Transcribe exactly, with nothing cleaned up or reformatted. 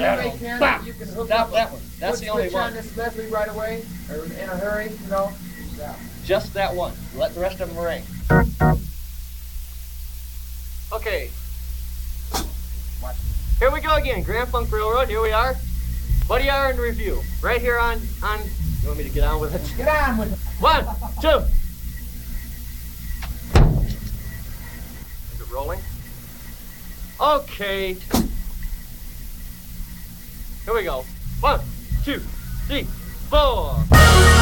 way you can, Bam. you can hook Stop up that a one. That's foot the only switch on one. this Leslie right away, or in a hurry, you know. Yeah. Just that one. Let the rest of them ring. Okay. Here we go again. Grand Funk Railroad. Here we are. Buddy R in review. Right here on on. You want me to get on with it? Get on with it. One, two. Is it rolling? Okay. Here we go. One, two, three, four.